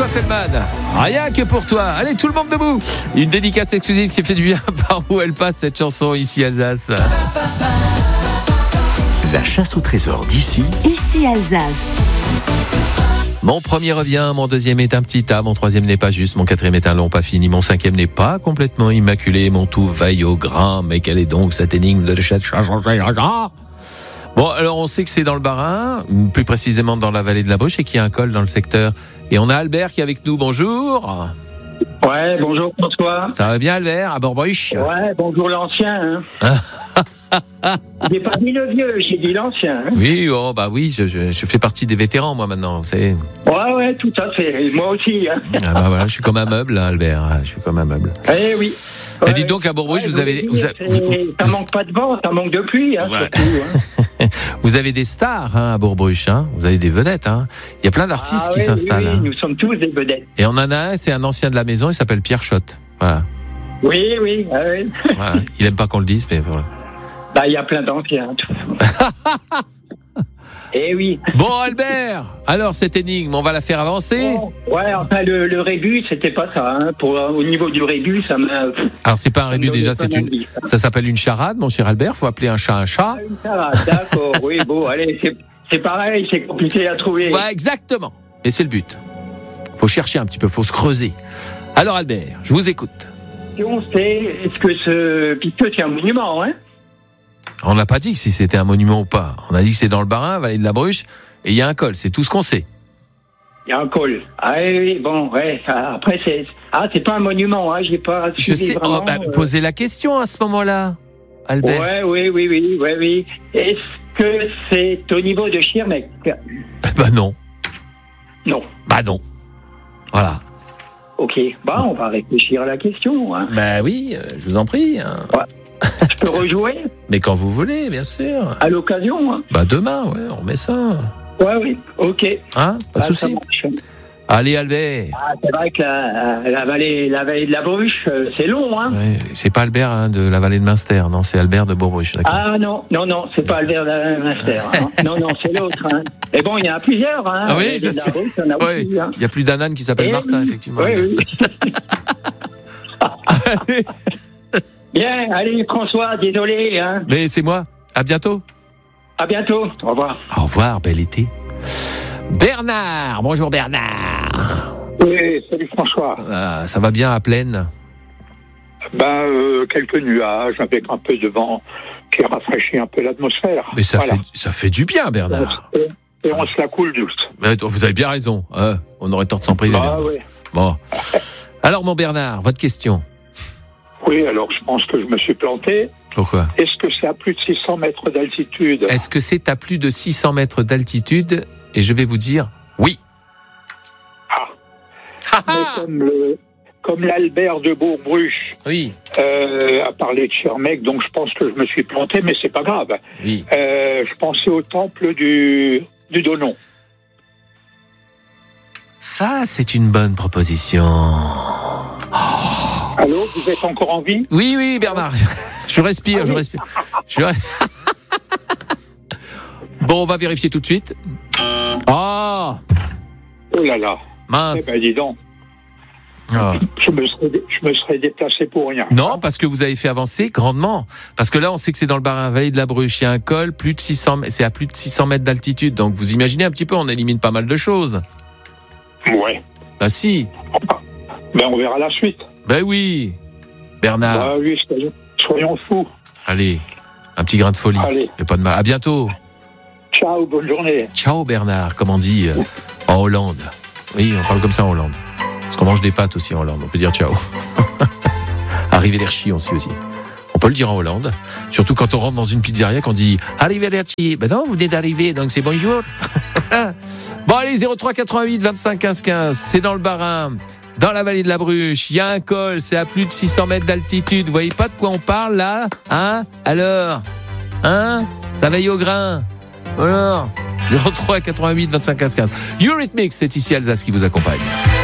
Feldman. Rien que pour toi. Allez, tout le monde debout. Une dédicace exclusive qui fait du bien par où elle passe cette chanson ici Alsace. La chasse au trésor d'ici. Ici Alsace. Mon premier revient, mon deuxième est un petit tas, mon troisième n'est pas juste, mon quatrième est un long pas fini, mon cinquième n'est pas complètement immaculé, mon tout veille au grain. Mais quelle est donc cette énigme de cette chasse? Bon, alors on sait que c'est dans le Bas-Rhin, plus précisément dans la vallée de la Bruche, et qu'il y a un col dans le secteur. Et on a Albert qui est avec nous, bonjour. Ouais, bonjour François. Ça va bien Albert, à Borbruche? Ouais, bonjour l'ancien. J'ai pas dit le vieux, j'ai dit l'ancien. Oui, oh, bah oui, je fais partie des vétérans moi maintenant, c'est... Ouais, tout à fait, moi aussi. Ah bah voilà, je suis comme un meuble Albert, je suis comme un meuble. Eh oui. Et dites donc à Borbruche, vous avez... Ça manque pas de vent, ça manque de pluie, ouais. surtout. Vous avez des stars à Borbruche, vous avez des vedettes. Il y a plein d'artistes qui s'installent. Oui, nous sommes tous des vedettes. Et on en a un, c'est un ancien de la maison, il s'appelle Pierre Schott. Voilà. Oui. Voilà. Il aime pas qu'on le dise, mais voilà. Bah, il y a plein d'anciens. Eh oui. Bon Albert, alors cette énigme, on va la faire avancer. Bon, ouais, enfin le rébus, c'était pas ça. Au niveau du rébus, ça m'a... Alors c'est pas un rébus déjà, ça s'appelle une charade, mon cher Albert. Faut appeler un chat un chat. Une charade, d'accord. Oui, bon, allez, c'est pareil, c'est compliqué à trouver. Ouais, exactement. Et c'est le but. Faut chercher un petit peu, faut se creuser. Alors Albert, je vous écoute. Est-ce que ce piqueux c'est un monument, hein? On n'a pas dit que si c'était un monument ou pas. On a dit que c'est dans le Bas-Rhin, vallée de la Bruche, et il y a un col. C'est tout ce qu'on sait. Il y a un col. Ah oui, bon, ouais. Après, c'est pas un monument, hein. J'ai pas. Je sais. Vraiment, posez la question à ce moment-là, Albert. Ouais, oui. Est-ce que c'est au niveau de Schirmeck? Bah non. Non. Bah non. Voilà. Ok. Bah, on va réfléchir à la question. Hein. Bah oui, je vous en prie. Ouais. Je peux rejouer? Mais quand vous voulez, bien sûr. À l'occasion, hein. Bah demain, ouais, on met ça. Ouais, oui, ok. Hein? Pas de souci. Allez, Albert. Ah, c'est vrai que la vallée de la Bruche, c'est long, hein. Ouais, c'est pas Albert de la vallée de Münster, non, c'est Albert de Bourg-Bruche. Ah non, c'est pas Albert de Münster. Hein. non, c'est l'autre. Hein. Et bon, il y en a plusieurs. Hein. Ah oui, je sais. Il y a plus d'un âne qui s'appelle Martin, effectivement. Oui. Bien, allez François, désolé. Hein. Mais c'est moi. À bientôt. À bientôt. Au revoir. Au revoir, bel été. Bernard, bonjour Bernard. Oui, salut François. Ça va bien à Plaine? Quelques nuages avec un peu de vent qui rafraîchit un peu l'atmosphère. Mais ça fait du bien, Bernard. Et on se la coule douce. Mais vous avez bien raison. On aurait tort de s'en priver. Oui. Bon. Alors, mon Bernard, votre question. Oui, alors je pense que je me suis planté. Pourquoi? Est-ce que c'est à plus de 600 mètres d'altitude? Est-ce que c'est à plus de 600 mètres d'altitude? Et je vais vous dire oui. Mais comme l'Albert de Bourg-Bruche oui. A parlé de Schirmeck, donc je pense que je me suis planté, mais c'est pas grave. Oui. Je pensais au temple du Donon. Ça, c'est une bonne proposition. Allô, vous êtes encore en vie? Oui, Bernard. Je respire. Bon, on va vérifier tout de suite. Oh là là. Mince. Eh ben, dis donc. Oh. Je me serais déplacé pour rien. Non, parce que vous avez fait avancer grandement. Parce que là, on sait que c'est dans le Bas-Rhin, vallée de la Bruche. Il y a un col, c'est à plus de 600 mètres d'altitude. Donc, vous imaginez un petit peu, on élimine pas mal de choses. Ouais. Bah si. Ben, on verra la suite. Ben oui. Bernard. Bah oui, soyons fous. Allez, un petit grain de folie. Allez. Et pas de mal. À bientôt. Ciao, bonne journée. Ciao Bernard, comme on dit en Hollande. Oui, on parle comme ça en Hollande. Parce qu'on mange des pâtes aussi en Hollande, on peut dire ciao. Arrivederci aussi. On peut le dire en Hollande. Surtout quand on rentre dans une pizzeria qu'on dit Arrivederci. Ben non, vous venez d'arriver, donc c'est bonjour. Bon allez, 03 88 25 15 15, c'est dans le Bas-Rhin, dans la vallée de la Bruche. Il y a un col, c'est à plus de 600 mètres d'altitude. Vous voyez pas de quoi on parle là? Hein? Alors? Hein? Ça veille au grain. Alors 03 88 25 15 15. Eurythmics, c'est ici Alsace qui vous accompagne.